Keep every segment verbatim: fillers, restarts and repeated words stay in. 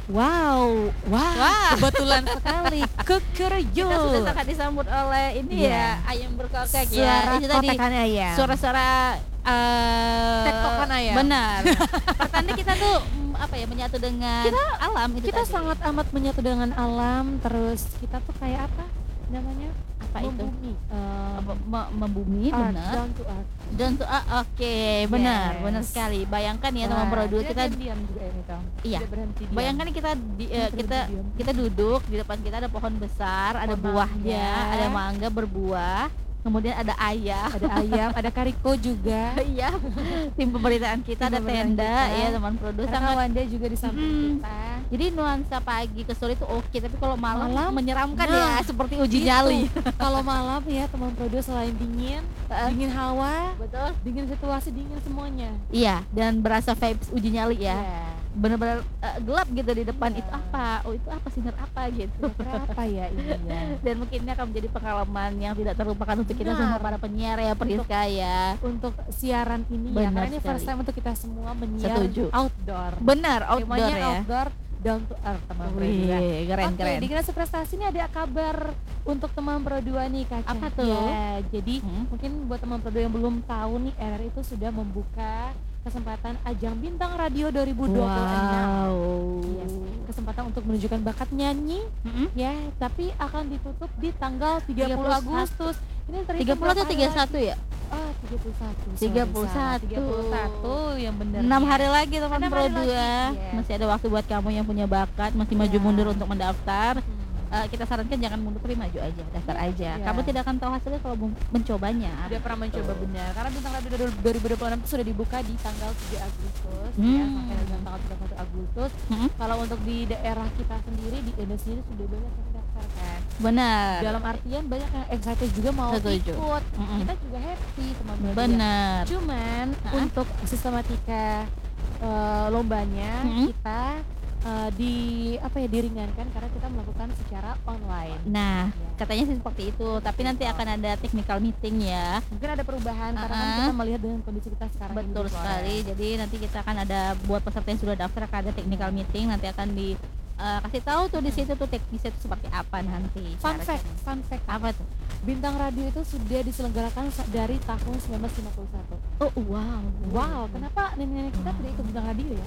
Wow, wah, Wah. kebetulan sekali. Kekeryo. Kita sudah sangat disambut oleh ini Iya. ya, ayam berkokek ya. Suara Itu tadi kotekan ayam. suara-suara eh Tektokan ayam. Benar. Pertanda kita tuh mm, apa ya, menyatu dengan Kita- alam itu Kita tadi. sangat amat menyatu dengan alam. Terus kita tuh kayak apa namanya? apa itu? Membumi. Eh, Apa, me- membumi art, benar. down to earth. Dan tuh ah, oke, benar, Yes. benar sekali. Bayangkan ya Wah, teman produk tidak kita diam juga ini Tom. Iya. Tidak berhenti diam. bayangkan kita di, eh, Tidak kita berhenti diam. kita duduk di depan kita ada pohon besar, ada Pohon buahnya, mangga. ada mangga berbuah, kemudian ada ayam. Ada ayam, ada kariko juga. Iya, tim pemberitaan kita Tim ada pemberitaan tenda kita. ya teman produk Karena sangat. Wanda juga di samping Mm. kita. Jadi nuansa pagi ke sore itu oke, tapi kalau malam, Malam? menyeramkan Nah, ya, seperti uji Gitu. nyali. Kalau malam ya teman produk selain dingin, dingin hawa, Betul. dingin situasi, dingin semuanya. Iya, dan berasa vibes uji nyali ya. Iya. Benar-benar eh, gelap gitu di depan. Iya. Itu apa? Oh itu apa, sinar apa gitu. Kira-kira apa ya ini ya? Dan mungkin ini akan menjadi pengalaman yang tidak terlupakan untuk kita Benar. semua para penyiar ya, Priska ya. Untuk siaran ini ya, Benar karena ini sekali. first time untuk kita semua menyiar Setuju. outdoor. Benar, outdoor Temanya ya. outdoor, down to earth teman produk. Wih, keren Oke, keren. di Generasi Prestasi ini ada kabar untuk teman Pro dua nih Kak. Apa tuh? Ya, jadi Hmm. mungkin buat teman Pro dua yang belum tahu nih, R R I itu sudah membuka kesempatan ajang Bintang Radio dua ribu dua puluh enam. Wow. Yes. Kesempatan untuk menunjukkan bakat nyanyi Mm-mm. ya, tapi akan ditutup di tanggal tiga puluh tiga puluh satu. Agustus. Ini terhitung tiga puluh atau berapa tiga puluh hari satu ya? lagi? Oh, tiga puluh satu. tiga puluh satu. tiga puluh satu yang benar. enam hari lagi teman Enam Pro hari lagi, dua. yes. Masih ada waktu buat kamu yang punya bakat, masih maju Ya. mundur untuk mendaftar. Hmm. Eh, kita sarankan jangan mundur, tapi maju aja, daftar aja. Iya. Kamu tidak akan tahu hasilnya kalau belum mencobanya. Udah pernah mencoba Betul. benar, karena Bintang Radio dua ribu dua puluh enam itu sudah dibuka di tanggal tiga Agustus ya, Hmm. sampai dengan tanggal tiga puluh satu Agustus. Mm-mm. Kalau untuk di daerah kita sendiri, di Indonesia sendiri sudah banyak yang mendaftar kan. Benar. Dalam artian banyak yang excited juga mau Setuju. ikut. Mm-mm. Kita juga happy teman-teman. Benar. Cuman Hah? untuk sistematika eh, lombanya Mm-mm. kita eh, di apa ya diringankan karena kita melakukan secara online. Nah, Ya. katanya sih seperti itu, tapi nanti akan ada technical meeting ya. Mungkin ada perubahan karena kan Uh-uh. kita melihat dengan kondisi kita sekarang ini Betul di Flores. sekali. Jadi nanti kita akan ada buat peserta yang sudah daftar akan ada technical meeting, nanti akan di eh, kasih tahu tuh di situ tuh teknisnya itu seperti apa nanti. Fun cara fact, caranya. fun fact. Apa tuh? Bintang Radio itu sudah diselenggarakan sa- dari tahun seribu sembilan ratus lima puluh satu. Oh, wow. Wow, kenapa nenek-nenek kita tidak ikut Bintang Radio ya?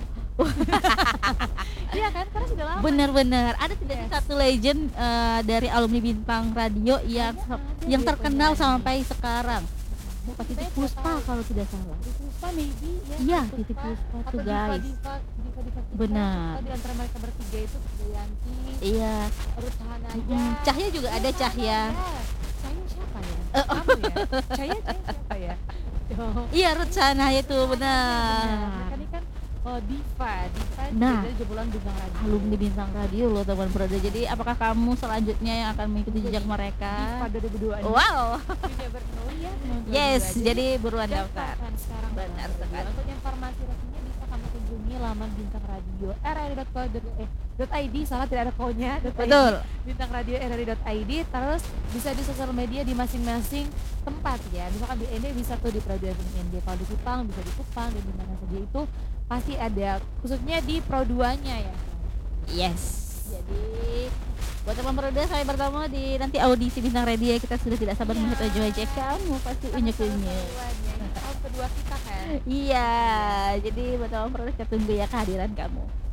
Iya kan, karena sudah lama. Benar-benar. Ada tidak sih Yes. satu legend eh, dari alumni Bintang Radio yang Ada, ada yang dia terkenal penyanyi. sampai sekarang? Bukan Titik saya Puspa tidak tahu. kalau tidak salah. Titik Puspa maybe ya. Iya, Puspa. Titik Puspa Atau tuh, diva, guys. Diva, diva, diva kita. Benar. Atau di antara mereka bertiga itu Dayanti, Iya. Ruth Hanaya. Mm, Cahya juga ada, Ruth Cahya. Hanaya. Cahya siapa ya? Eh, Kamu ya? Cahya, Cahya siapa ya? Oh. Iya, Ruth Sanaya itu Benar. benar. Mereka ini kan oh, Diva, Diva Nah. juga jebolan Bintang Radio. Alumni Bintang Radio loh teman Prada. Jadi apakah kamu selanjutnya yang akan mengikuti jejak Diva mereka? dua ribu dua puluh. Wow. You never know ya. teman-teman Yes, juga. jadi buruan daftar. daftarkan sekarang. Benar teman-teman. sekali. Untuk informasi resminya bisa kamu kunjungi laman Bintang Radio r r i dot co dot eh .id, salah tidak ada ko-nya. Betul. Bintang Radio r r i dot i d, terus bisa di sosial media di masing-masing tempat ya. Misalkan di N D bisa tuh di Pro dua F M N D, kalau di Kupang bisa di Kupang dan di mana saja itu pasti ada, khususnya di Pro dua-nya ya. Yes. Jadi buat teman Prada saya bertemu di nanti audisi Bintang Radio, kita sudah tidak sabar Iya. melihat wajah-wajah kamu pasti unyek-unyek. Ini tahun kedua kita kan. Iya, jadi buat teman Prada kita tunggu ya kehadiran kamu.